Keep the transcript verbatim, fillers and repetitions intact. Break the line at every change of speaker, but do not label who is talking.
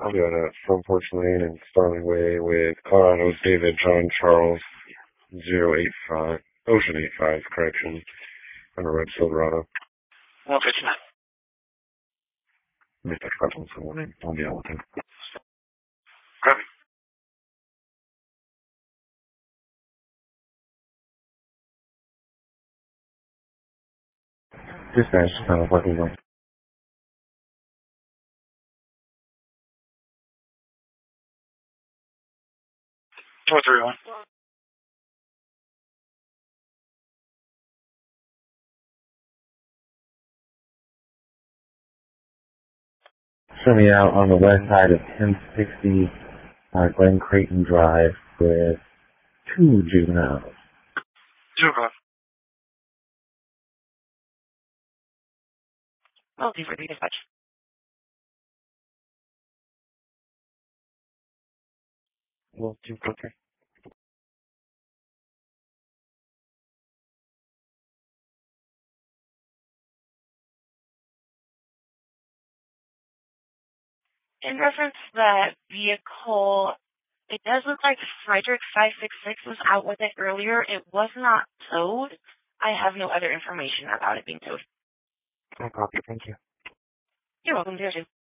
I'll be on a Front Porch Lane and Starling Way with Colorado David John Charles zero eight five Ocean eight five correction on a red Silverado.
one fifty-nine.
Mister Questions in the morning. I'll be out with him.
Copy.
Dispatch, uh, what do you want?
four three one.
Show me out on the west side of ten sixty uh, Glen Creighton Drive with two juveniles.
Two o'clock. Oh, these are the dispatch.
Well, two quicker.
In reference to that vehicle, it does look like Frederick five six six was out with it earlier. It was not towed. I have no other information about it being towed.
No copy, thank you.
You're welcome, dear.